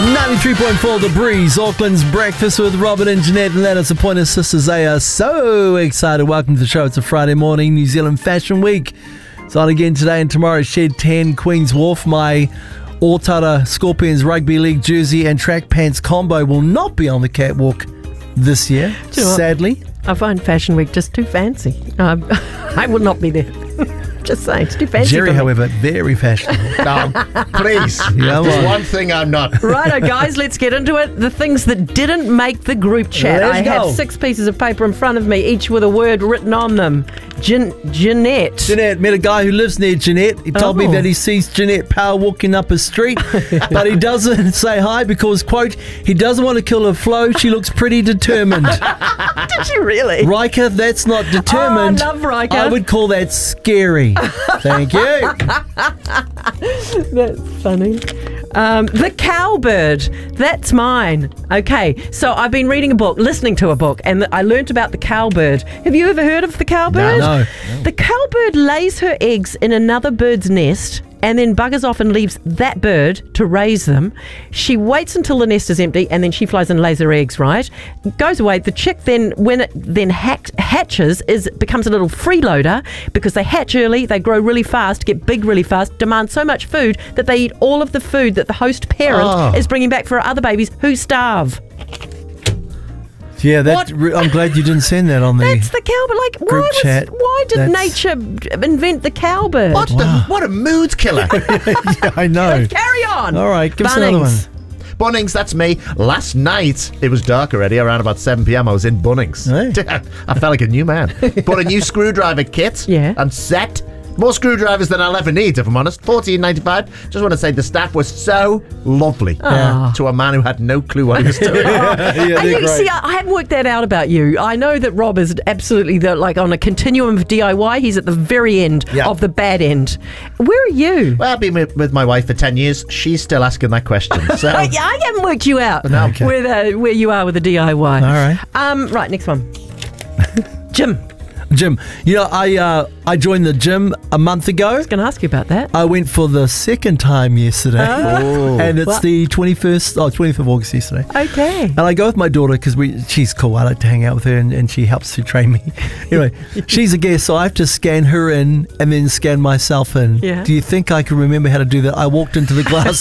93.4 The Breeze, Auckland's breakfast with Robin and Jeanette, and that is the Pointer Sisters. They are so excited. Welcome to the show. It's a Friday morning, New Zealand Fashion Week. It's on again today and tomorrow. Shed 10, Queen's Wharf. My Otara Scorpions Rugby League jersey and track pants combo will not be on the catwalk this year, sadly. I find Fashion Week just too fancy. I will not be there. Just saying, it's too fancy. Jerry, however, very fashionable. Please. There's one thing I'm not. Righto, guys, let's get into it. The things that didn't make the group chat. Let's I go. have 6 pieces of paper in front of me, each with a word written on them. Jeanette. Jeanette, met a guy who lives near Jeanette. He told me that he sees Jeanette Power walking up his street, but he doesn't say hi because, quote, he doesn't want to kill her flow. She looks pretty determined. Did you really? Riker, that's not determined. Oh, I love Riker. I would call that scary. Thank you. That's funny. The cowbird. That's mine. Okay, so I've been reading a book, listening to a book, and I learnt about the cowbird. Have you ever heard of the cowbird? No. The cowbird lays her eggs in another bird's nest and then buggers off and leaves that bird to raise them. She waits until the nest is empty and then she flies and lays her eggs, right? Goes away. The chick then, when it then hatches, becomes a little freeloader because they hatch early, they grow really fast, get big really fast, demand so much food that they eat all of the food that the host parent is bringing back for her other babies who starve. Yeah, I'm glad you didn't send that on the That's the cowbird. Like, group chat. Why did nature invent the cowbird? What a mood killer. Yeah, I know. Carry on. All right, give us another one. Bunnings, that's me. Last night, it was dark already, around about 7 p.m. I was in Bunnings. Hey. I felt like a new man. Bought a new screwdriver kit and set. More screwdrivers than I'll ever need, if I'm honest. $14.95. Just want to say the staff was so lovely to a man who had no clue what he was doing. See, I haven't worked that out about you. I know that Rob is absolutely on a continuum of DIY. He's at the very end of the bad end. Where are you? Well, I've been with my wife for 10 years. She's still asking that question. So I haven't worked you out where you are with the DIY. All right. Right, next one. Jim. You know, I joined the gym a month ago. I was going to ask you about that. I went for the second time yesterday. And it's the 20th of August yesterday. Okay. And I go with my daughter because she's cool. I like to hang out with her and she helps to train me. Anyway, she's a guest, so I have to scan her in and then scan myself in. Yeah. Do you think I can remember how to do that? I walked into the glass